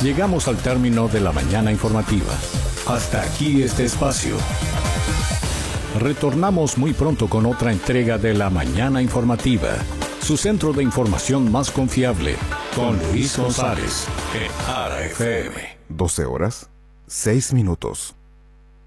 Llegamos al término de la mañana informativa. Hasta aquí este espacio. Retornamos muy pronto con otra entrega de la mañana informativa, su centro de información más confiable, con Luis González, en ARA FM. 12 horas, 6 minutos.